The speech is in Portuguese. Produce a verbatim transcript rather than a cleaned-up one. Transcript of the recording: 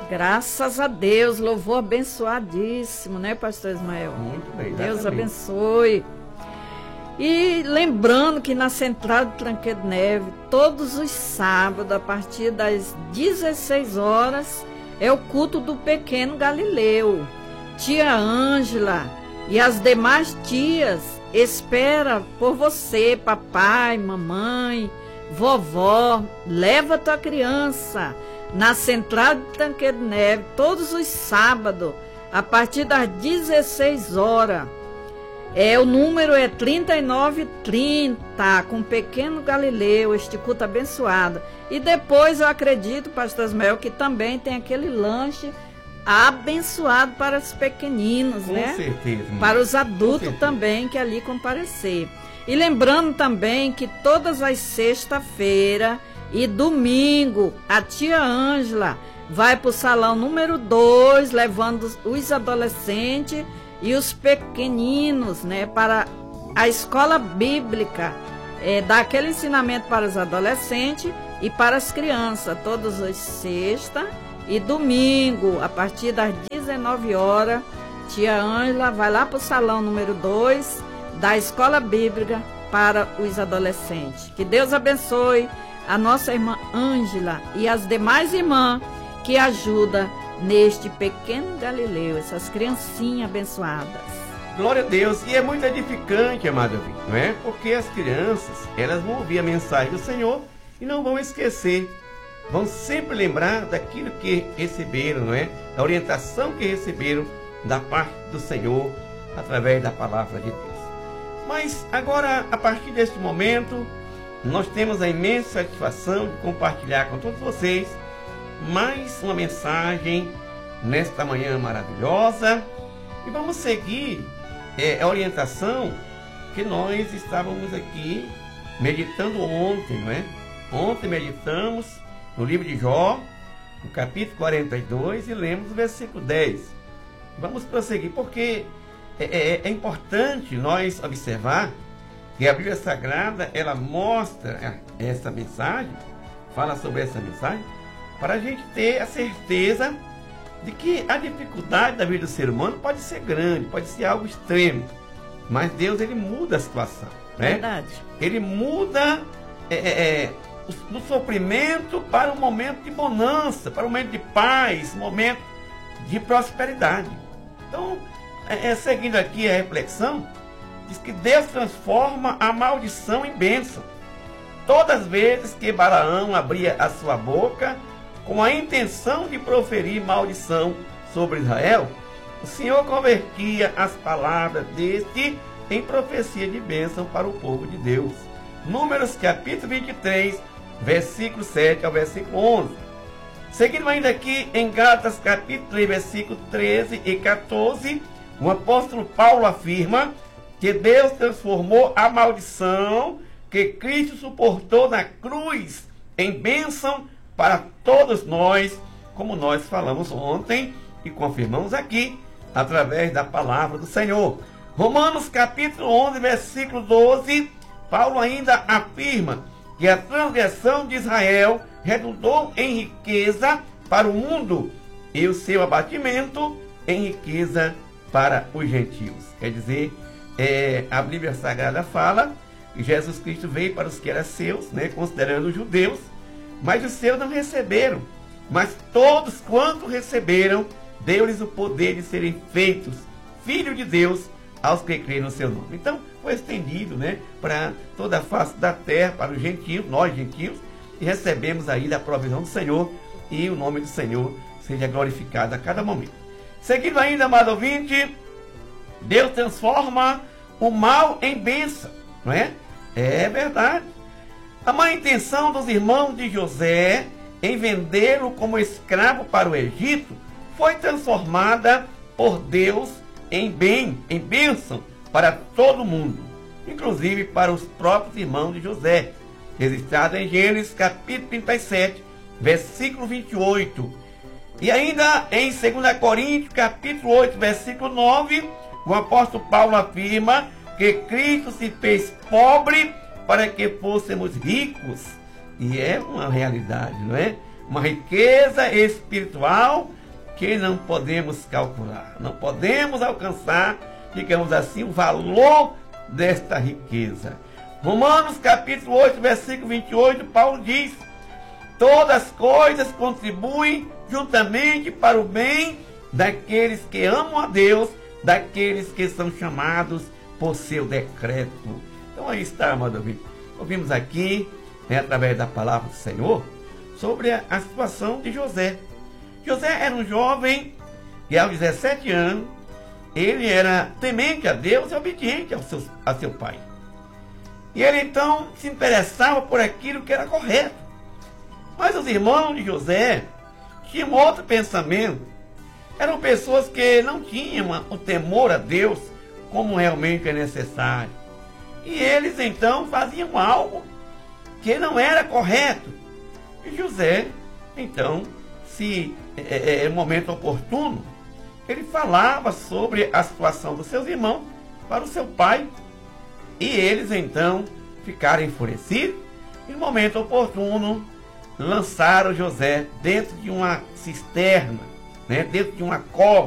Graças a Deus, louvor abençoadíssimo, né, pastor Ismael? Muito bem. Deus exatamente. abençoe. E lembrando que na Central de Tranqueiro Neve, todos os sábados, a partir das dezesseis horas, é o culto do pequeno Galileu. Tia Ângela e as demais tias esperam por você, papai, mamãe, vovó. Leva tua criança na Central de Tranqueiro Neve, todos os sábados, a partir das dezesseis horas. É, o número é trinta e nove trinta, com o pequeno Galileu, este culto abençoado. E depois eu acredito, pastor Ismael, que também tem aquele lanche abençoado para os pequeninos, Com né? certeza. Para os adultos certeza. também que ali comparecer. E lembrando também que todas as sexta-feira e domingo, a tia Ângela vai para o salão número dois, levando os adolescentes e os pequeninos, né, para a escola bíblica, é, dar aquele ensinamento para os adolescentes e para as crianças, todos os sexta e domingo, a partir das dezenove horas, tia Ângela vai lá para o salão número dois da escola bíblica para os adolescentes. Que Deus abençoe a nossa irmã Ângela e as demais irmãs que ajudam neste pequeno Galileu, essas criancinhas abençoadas. Glória a Deus. E é muito edificante, amado ouvinte, não é? Porque as crianças, elas vão ouvir a mensagem do Senhor e não vão esquecer. Vão sempre lembrar daquilo que receberam, não é? Da orientação que receberam da parte do Senhor através da palavra de Deus. Mas agora, a partir deste momento, nós temos a imensa satisfação de compartilhar com todos vocês mais uma mensagem nesta manhã maravilhosa. E vamos seguir é, a orientação que nós estávamos aqui meditando ontem, não é? Ontem meditamos no livro de Jó, no capítulo quarenta e dois, e lemos o versículo dez. Vamos prosseguir, porque é, é, é importante nós observar que a Bíblia Sagrada, ela mostra essa mensagem, fala sobre essa mensagem, para a gente ter a certeza de que a dificuldade da vida do ser humano pode ser grande, pode ser algo extremo, mas Deus, ele muda a situação, né? Verdade. Ele muda é, é, do sofrimento para um momento de bonança, para um momento de paz, um momento de prosperidade. Então, é, é, seguindo aqui a reflexão, diz que Deus transforma a maldição em bênção. Todas as vezes que Balaão abria a sua boca com a intenção de proferir maldição sobre Israel, o Senhor convertia as palavras deste em profecia de bênção para o povo de Deus. Números capítulo vinte e três, versículo sete ao versículo onze. Seguindo ainda aqui em Gálatas capítulo três, versículo treze e quatorze, o apóstolo Paulo afirma que Deus transformou a maldição que Cristo suportou na cruz em bênção para todos nós, como nós falamos ontem e confirmamos aqui, através da palavra do Senhor. Romanos capítulo onze, versículo doze, Paulo ainda afirma que a transgressão de Israel redundou em riqueza para o mundo e o seu abatimento em riqueza para os gentios. Quer dizer, é, a Bíblia Sagrada fala que Jesus Cristo veio para os que eram seus, né, considerando os judeus, mas os seus não receberam. Mas todos quanto receberam, deu-lhes o poder de serem feitos filhos de Deus aos que creem no seu nome. Então, foi estendido, né, para toda a face da terra, para os gentios, nós gentios, e recebemos aí da provisão do Senhor, e o nome do Senhor seja glorificado a cada momento. Seguindo ainda, amado ouvinte, Deus transforma o mal em bênção, não é? É verdade. A má intenção dos irmãos de José em vendê-lo como escravo para o Egito foi transformada por Deus em bem, em bênção para todo mundo, inclusive para os próprios irmãos de José, registrado em Gênesis capítulo trinta e sete, versículo vinte e oito. E ainda em dois Coríntios capítulo oito, versículo nove, o apóstolo Paulo afirma que Cristo se fez pobre para que fôssemos ricos. E é uma realidade, não é? Uma riqueza espiritual que não podemos calcular, não podemos alcançar, digamos assim, o valor desta riqueza. Romanos capítulo oito, versículo vinte e oito, Paulo diz: todas as coisas contribuem juntamente para o bem daqueles que amam a Deus, daqueles que são chamados por seu decreto. Então aí está, amado ouvinte. Ouvimos aqui, né, através da palavra do Senhor, sobre a, a situação de José. José era um jovem que aos dezessete anos, ele era temente a Deus e obediente ao seu, a seu pai. E ele então se interessava por aquilo que era correto. Mas os irmãos de José tinham outro pensamento. Eram pessoas que não tinham o temor a Deus como realmente é necessário. E eles então faziam algo que não era correto. E José, então, se é, é, momento oportuno, ele falava sobre a situação dos seus irmãos para o seu pai. E eles então ficaram enfurecidos. E no momento oportuno, lançaram José dentro de uma cisterna, né, dentro de uma cova.